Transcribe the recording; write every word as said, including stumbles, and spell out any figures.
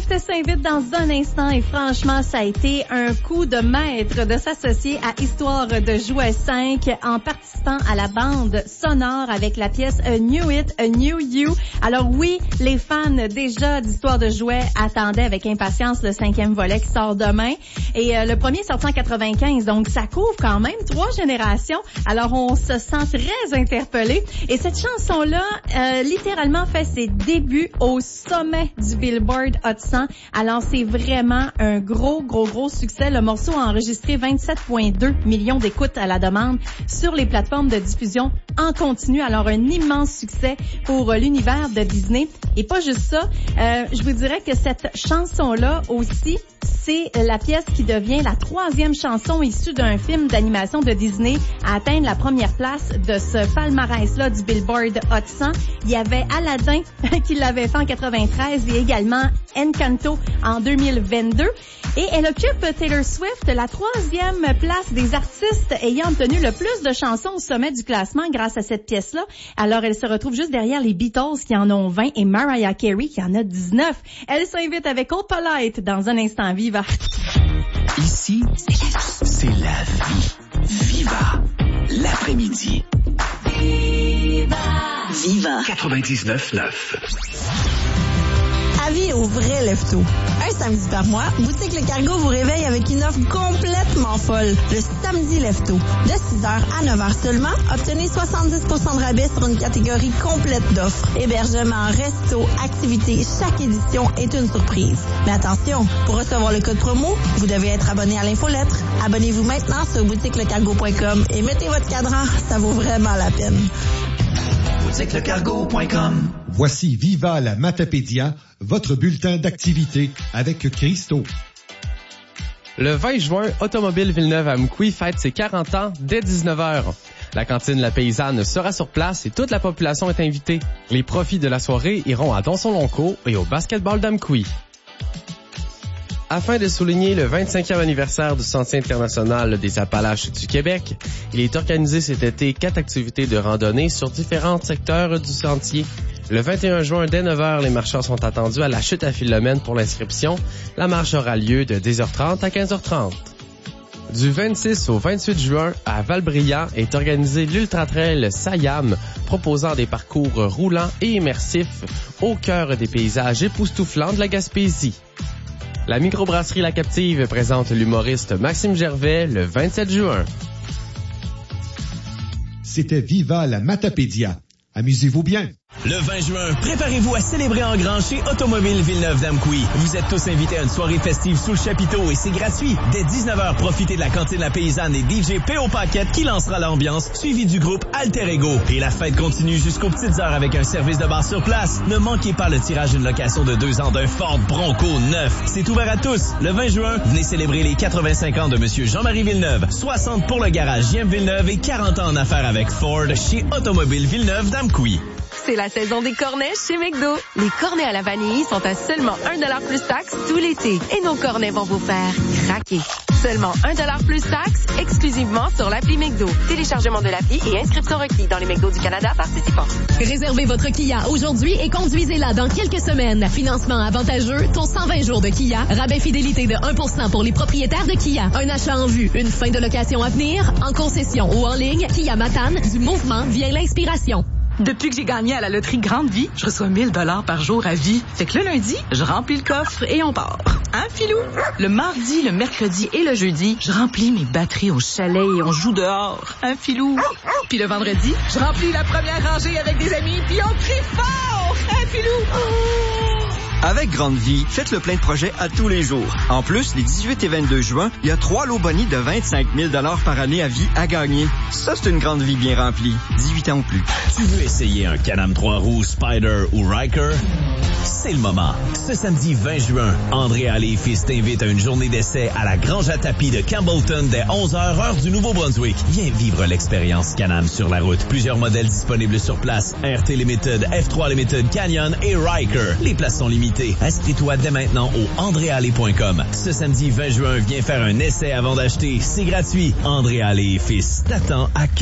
Swift s'invite dans un instant et franchement, ça a été un coup de maître de s'associer à Histoire de jouets cinq en participant à la bande sonore avec la pièce A New It, A New You. Alors oui, les fans déjà d'Histoire de jouets attendaient avec impatience le cinquième volet qui sort demain. Et euh, le premier est sorti en quatre-vingt-quinze, donc ça couvre quand même trois générations. Alors on se sent très interpellé. Et cette chanson-là, euh, littéralement fait ses débuts au sommet du Billboard Hot cent. Alors c'est vraiment un gros, gros, gros succès. Le morceau a enregistré vingt-sept virgule deux millions d'écoutes à la demande sur les plateformes de diffusion en continu. Alors un immense succès pour l'univers de Disney. Et pas juste ça, euh, je vous dirais que cette chanson-là aussi, c'est la pièce qui devient la troisième chanson issue d'un film d'animation de Disney à atteindre la première place de ce palmarès-là du Billboard Hot cent. Il y avait Aladdin qui l'avait fait en quatre-vingt-treize et également Encanto en deux mille vingt-deux. Et elle occupe, Taylor Swift, la troisième place des artistes ayant obtenu le plus de chansons au sommet du classement grâce à cette pièce-là. Alors, elle se retrouve juste derrière les Beatles qui en ont vingt et Mariah Carey qui en a dix-neuf. Elle s'invite avec All Polite dans un instant. Viva! Ici, c'est la vie. Viva! L'après-midi. Viva! Viva! quatre-vingt-dix-neuf neuf. Avis aux vrais leftos. Un samedi par mois, Boutique Le Cargo vous réveille avec une offre complètement folle. Le samedi lefto. De six heures à neuf heures seulement, obtenez soixante-dix pour cent de rabais sur une catégorie complète d'offres. Hébergement, resto, activités, chaque édition est une surprise. Mais attention, pour recevoir le code promo, vous devez être abonné à l'infolettre. Abonnez-vous maintenant sur boutique le cargo point com et mettez votre cadran, ça vaut vraiment la peine. boutique le cargo point com. Voici Viva la Matapédia, votre bulletin d'activité avec Christo. Le vingt juin, Automobile Villeneuve-Amqui fête ses quarante ans dès dix-neuf heures. La cantine La Paysanne sera sur place et toute la population est invitée. Les profits de la soirée iront à Donson-Lonco et au basketball d'Amqui. Afin de souligner le vingt-cinquième anniversaire du Sentier international des Appalaches du Québec, il est organisé cet été quatre activités de randonnée sur différents secteurs du sentier. Le vingt et un juin, dès neuf heures, les marcheurs sont attendus à la chute à Philomène pour l'inscription. La marche aura lieu de dix heures trente à quinze heures trente. Du vingt-six au vingt-huit juin, à Valbriand est organisé l'Ultra Trail Sayam, proposant des parcours roulants et immersifs au cœur des paysages époustouflants de la Gaspésie. La microbrasserie La Captive présente l'humoriste Maxime Gervais le vingt-sept juin. C'était Viva la Matapédia. Amusez-vous bien. Le vingt juin, préparez-vous à célébrer en grand chez Automobile Villeneuve-d'Amqui. Vous êtes tous invités à une soirée festive sous le chapiteau et c'est gratuit. Dès dix-neuf heures, profitez de la cantine La Paysanne et D J P O Paquette qui lancera l'ambiance, suivi du groupe Alter Ego. Et la fête continue jusqu'aux petites heures avec un service de bar sur place. Ne manquez pas le tirage d'une location de deux ans d'un Ford Bronco neuf. C'est ouvert à tous. Le vingt juin, venez célébrer les quatre-vingt-cinq ans de Monsieur Jean-Marie Villeneuve. soixante pour le garage J M Villeneuve et quarante ans en affaires avec Ford chez Automobile Villeneuve-d'Amqui. C'est la saison des cornets chez McDo. Les cornets à la vanille sont à seulement un dollar plus taxe tout l'été. Et nos cornets vont vous faire craquer. Seulement un dollar plus taxe, exclusivement sur l'appli McDo. Téléchargement de l'appli et inscription requis dans les McDo du Canada participants. Réservez votre Kia aujourd'hui et conduisez-la dans quelques semaines. Financement avantageux, taux cent vingt jours de Kia, rabais fidélité de un pour cent pour les propriétaires de Kia. Un achat en vue, une fin de location à venir, en concession ou en ligne, Kia Matane, du mouvement vient l'inspiration. Depuis que j'ai gagné à la loterie Grande Vie, je reçois mille dollars par jour à vie. Fait que le lundi, je remplis le coffre et on part. Hein, Philou? Le mardi, le mercredi et le jeudi, je remplis mes batteries au chalet et on joue dehors. Hein, Philou? Puis le vendredi, je remplis la première rangée avec des amis puis on crie fort! Hein, Philou? Avec Grande Vie, faites le plein de projets à tous les jours. En plus, les dix-huit et vingt-deux juin, il y a trois lots bonus de vingt-cinq mille dollars par année à vie à gagner. Ça, c'est une grande vie bien remplie. dix-huit ans ou plus. Tu veux essayer un Can-Am trois roues, Spider ou Ryker? C'est le moment. Ce samedi vingt juin, André Allé et Fils t'invite à une journée d'essai à la Grange à tapis de Campbellton dès onze heures, heure du Nouveau-Brunswick. Viens vivre l'expérience Can-Am sur la route. Plusieurs modèles disponibles sur place. R T Limited, F trois Limited, Canyon et Ryker. Les places sont limitées. Inscris-toi dès maintenant au andré allé point com. Ce samedi vingt juin, viens faire un essai avant d'acheter. C'est gratuit. André Allé et Fils t'attend à